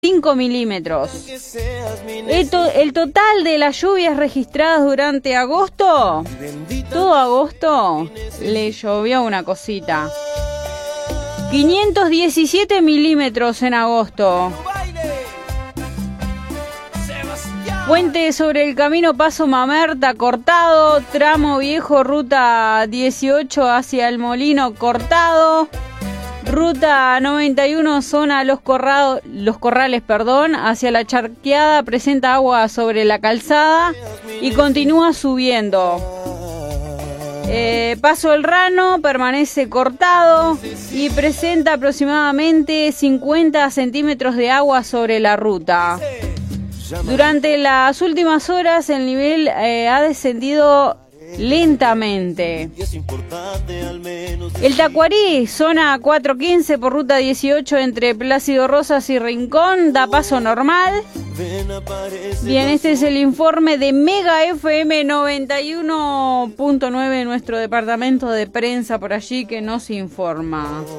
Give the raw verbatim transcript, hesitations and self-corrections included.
cinco milímetros. El, to el total de las lluvias registradas durante agosto, todo agosto, le llovió una cosita. quinientos diecisiete milímetros en agosto. Puente sobre el camino Paso Mamerta cortado, tramo viejo ruta dieciocho hacia el Molino cortado. Ruta noventa y uno, zona Los, Corrado, Los Corrales, perdón, hacia la Charqueada, presenta agua sobre la calzada y continúa subiendo. Eh, Paso El Rano permanece cortado y presenta aproximadamente cincuenta centímetros de agua sobre la ruta. Durante las últimas horas el nivel eh, ha descendido lentamente. El Tacuarí, zona cuatrocientos quince por ruta dieciocho entre Plácido Rosas y Rincón, da paso normal. Bien, este es el informe de Mega F M noventa y uno punto nueve, nuestro departamento de prensa por allí que nos informa.